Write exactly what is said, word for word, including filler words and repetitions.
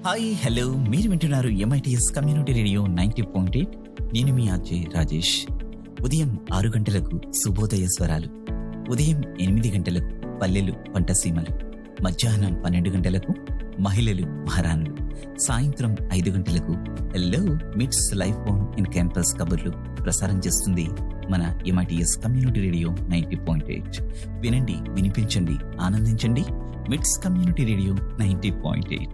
Hi hello మీరు వింటున్నారు MITS community radio ninety point eight. నేను మీ అజయ్ రాజేష్. ఉదయం ఆరు గంటలకు శుభోదయ స్వరాలు, ఉదయం ఎనిమిది గంటలకు పల్లెలు పంటసీమలు, మధ్యాహ్నం పన్నెండు గంటలకు మహిళలు మహారాణులు, సాయంత్రం ఐదు గంటలకు హలో మిట్స్ లైఫ్ ఆన్ ఇన్ క్యాంపస్ కబుర్లు ప్రసారం చేస్తుంది మన MITS community radio ninety point eight. వినండి, వినిపించండి, ఆనందించండి. మిట్స్ community radio ninety point eight.